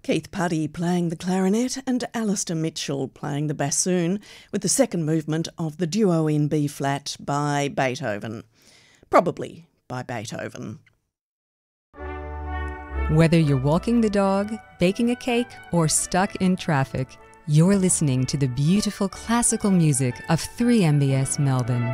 Keith Puddy playing the clarinet and Alistair Mitchell playing the bassoon with the second movement of the duo in B-flat by Beethoven. Probably by Beethoven. Whether you're walking the dog, baking a cake, or stuck in traffic, you're listening to the beautiful classical music of 3MBS Melbourne.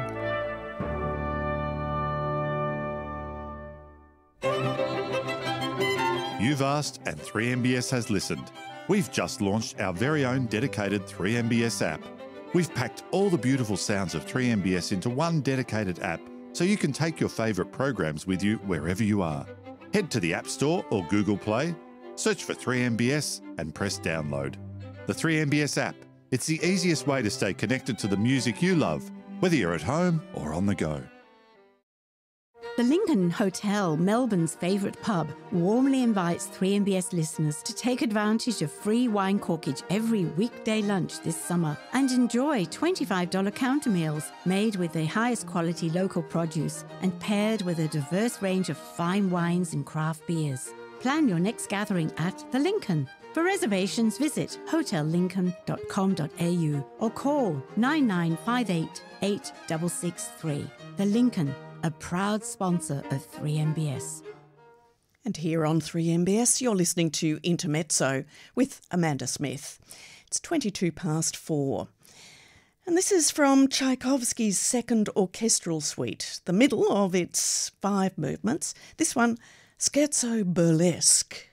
You've asked and 3MBS has listened. We've just launched our very own dedicated 3MBS app. We've packed all the beautiful sounds of 3MBS into one dedicated app so you can take your favourite programs with you wherever you are. Head to the App Store or Google Play, search for 3MBS and press download. The 3MBS app, it's the easiest way to stay connected to the music you love, whether you're at home or on the go. The Lincoln Hotel, Melbourne's favourite pub, warmly invites 3MBS listeners to take advantage of free wine corkage every weekday lunch this summer and enjoy $25 counter meals made with the highest quality local produce and paired with a diverse range of fine wines and craft beers. Plan your next gathering at The Lincoln. For reservations, visit hotellincoln.com.au or call 9958 8663. The Lincoln, a proud sponsor of 3MBS. And here on 3MBS, you're listening to Intermezzo with Amanda Smith. It's 4:22. And this is from Tchaikovsky's Second Orchestral Suite, the middle of its 5 movements. This one, Scherzo Burlesque.